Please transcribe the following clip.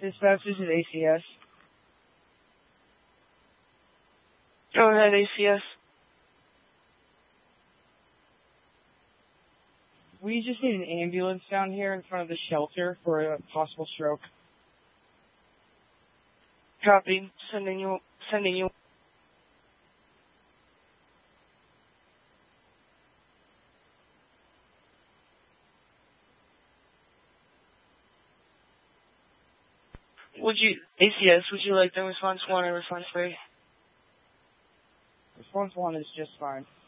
Dispatch, this is ACS. Go ahead, ACS. We just need an ambulance down here in front of the shelter for a possible stroke. Copy. Sending you. ACS, would you like the response 1 or response 3? Response 1 is just fine.